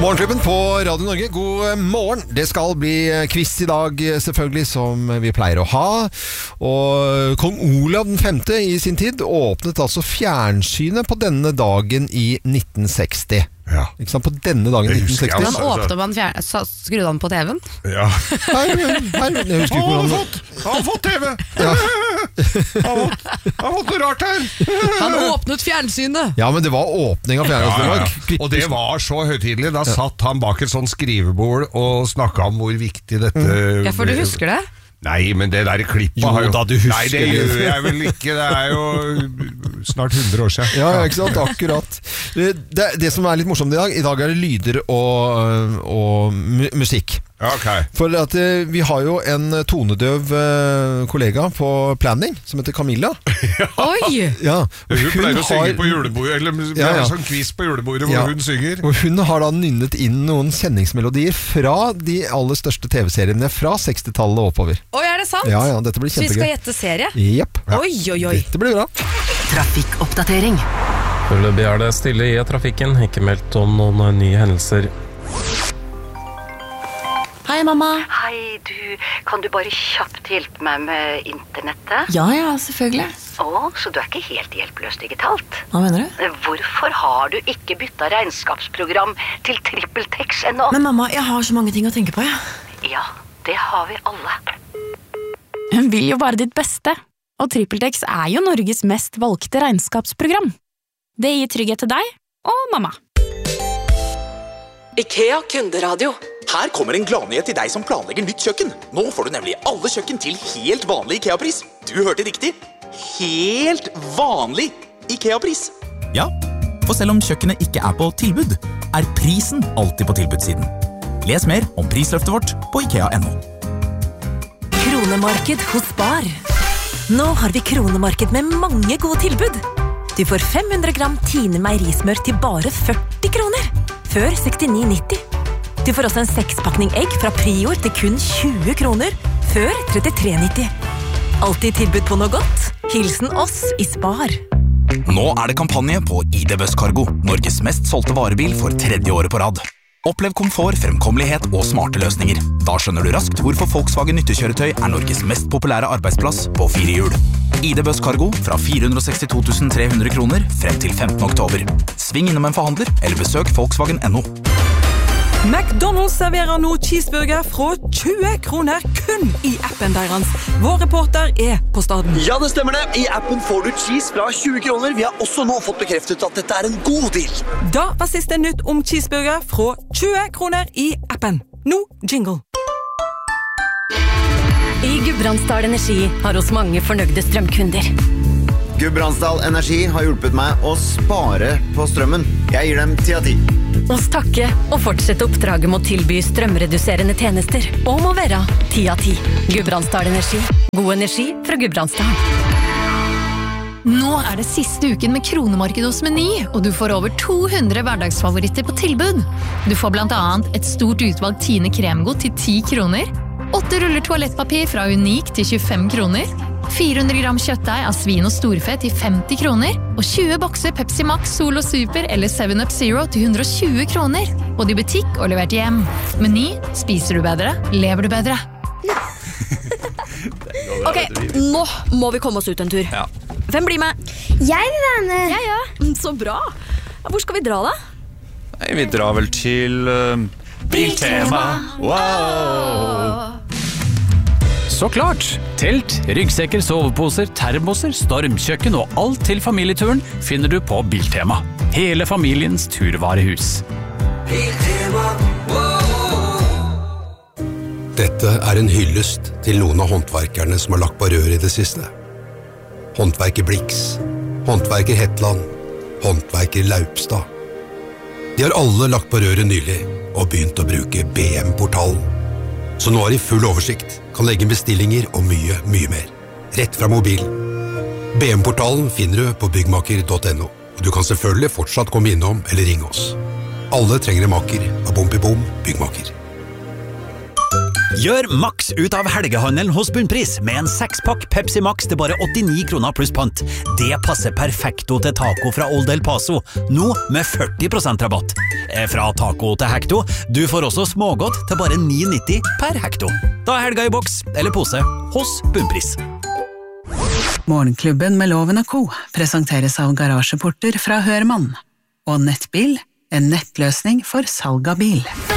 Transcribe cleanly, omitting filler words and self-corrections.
Morgenklubben på Radio Norge, god morgen. Det skal bli quiz I dag, selvfølgelig, som vi pleier å ha. Og kong Olav den 5. I sin tid åpnet altså fjernsynet på denne dagen I 1960. Ja. Ikke sant, på denne dagen I 1960. Han åpnet skrudde han på TV-en? Ja. Jeg husker ikke hvordan Han har fått TV! Ja. Han har fått noe rart her! Han åpnet fjernsynet! Ja, men det var åpning av fjernsynet. Ja. Og det var så høytidelig. Da satt han bak et sånt skrivebord og snakket om hvor viktig dette... Ja, for du husker det? Nei, men det der klippet jo, har jo... da du husker Nei, det gjør jeg vel ikke. Det jo snart 100 år siden. Ja, ikke sant, akkurat. Det som litt morsomt I dag det lyder og musikk. Okay. For at vi har jo en tonedøv kollega på planning som heter Camilla. Oi! Ja. Hun pleier å synge på julebordet, eller vi har en sånn quiz på julebordet hvor hun synger. Og hun har da nynnet inn noen kjenningsmelodier fra de aller største TV-seriene fra 60-tallet og oppover. Oi, det sant? Ja, dette blir kjempegøy. Så vi skal gjette serie? Jepp. Ja. Oi. Dette blir bra. Trafikkoppdatering. Foreløpig det stille I trafikken, ikke meldt om noen nye hendelser. Hei, mamma. Hei, kan du bare kjapt hjelpe meg med internettet? Ja, selvfølgelig. Så du ikke helt hjelpeløs digitalt? Hva mener du? Hvorfor har du ikke byttet regnskapsprogram til TrippelTex ennå? Men mamma, jeg har så mange ting å tenke på, Ja, det har vi alle. Hun vil jo bare ditt beste, og TrippelTex jo Norges mest valgte regnskapsprogram. Det gir trygghet til deg og mamma. IKEA kunderadio. Her kommer en gladnyhet til deg som planlegger nytt kjøkken. Nå får du nemlig alle kjøkken til helt vanlig IKEA-pris. Du hørte riktig. Helt vanlig IKEA-pris. Ja, for selv om kjøkkenet ikke på tilbud, prisen alltid på tilbudssiden. Les mer om prisløftet vårt på IKEA.no. Kronemarked hos Spar. Nå har vi kronemarked med mange gode tilbud. Du får 500 gram Tine meierismør til bare 40 kroner, før 69,90. Du får også en 6-pakning egg fra Prior til kun 20 kroner, før 33,90. Alltid tilbud på noe godt. Hilsen oss I Spar. Nå det kampanje på ID Buzz Cargo, Norges mest solgte varebil for 3. året på rad. Opplev komfort, fremkommelighet og smarte løsninger. Da skjønner du raskt hvorfor Volkswagen nyttekjøretøy Norges mest populære arbeidsplass på 4 hjul. ID Buzz Cargo fra 462 300 kroner frem til 15. oktober. Sving innom en forhandler eller besøk Volkswagen.no. McDonald's serverer nå cheeseburger fra 20 kroner kun I appen deres. Vår reporter på staden. Ja, det stemmer det. I appen får du cheese fra 20 kroner. Vi har også nå fått bekreftet at dette en god deal. Da var siste nytt om cheeseburger fra 20 kroner I appen. Nå jingle. I Gudbrandsdal Energi har oss mange fornøyde strømkunder. Gudbrandsdal Energi har hjulpet meg å spare på strømmen. Jeg gir dem 10 av 10. Oss takke og fortsette oppdraget med å tilby strømreduserende tjenester og må være 10 av 10. Gudbrandsdal Energi. God energi fra Gudbrandsdalen. Nå det siste uken med kronemarked hos Meny, og du får over 200 hverdagsfavoritter på tilbud. Du får blant annet et stort utvalg Tine kremgo til 10 kroner, 8 ruller toalettpapir fra Unik til 25 kroner, 400 gram kjøttdeig av svin og storfe til 50 kroner, og 20 bokser Pepsi Max, Solo Super eller 7up Zero til 120 kroner. Både I butikk og levert hjem. Meny, spiser du bedre, lever du bedre. Ok, nå må vi komme oss ut en tur. Ja. Hvem blir med? Jeg vil være med. Ja. Så bra. Hvor skal vi dra da? Nei, vi drar vel til Biltema. Wow! Så klart! Telt, ryggsekker, soveposer, termoser, stormkjøkken og alt til familieturen finner du på Biltema. Hele familiens turvarehus. Biltema, Dette en hyllest til noen av håndverkerne som har lagt på rør I det siste. Håndverker Blix, håndverker Hetland, håndverker Laupstad. De har alle lagt på røret nylig og begynt å bruke BM-portalen. Så nå de full oversikt, kan legge bestillinger og mye, mye mer. Rett fra mobilen. BM-portalen finner du på byggmaker.no, og du kan selvfølgelig fortsatt komme innom eller ringe oss. Alle trenger en maker av Bom byggmaker. Gjør maks ut av helgehandelen hos Bunnpris med en 6-pakk Pepsi Max til bare 89 kroner pluss pant. Det passer perfekto til taco fra Old El Paso, nå med 40% rabatt. Fra taco til hekto, du får også smågodt til bare 9,90 per hekto. Da er helga i boks eller pose hos Bunnpris. Morgenklubben med Loven og Co. presenteres av garasjeporter fra Hørmann. Og Nettbil, en nettløsning for salg av bil.